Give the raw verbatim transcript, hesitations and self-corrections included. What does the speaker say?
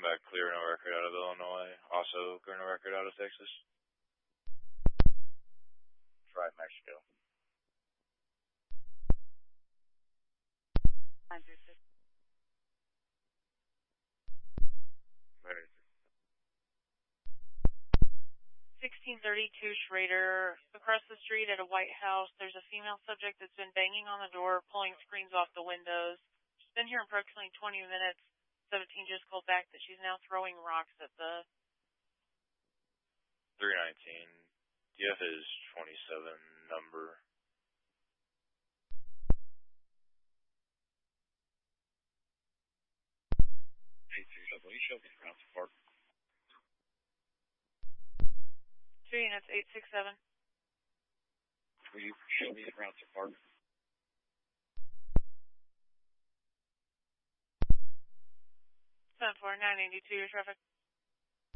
back clear, no record out of Illinois. Also, clear, no record out of Texas. Try Mexico. sixteen thirty-two Schrader, across the street at a White House, there's a female subject that's been banging on the door, pulling screens off the windows. She's been here approximately twenty minutes. seventeen just called back that she's now throwing rocks at the... three nineteen. Do you have his twenty-seven number? eight six seven, will you show me the grounds apart? Two units, eight six seven. Will you show me the grounds apart? seven four nine eighty-two, your traffic.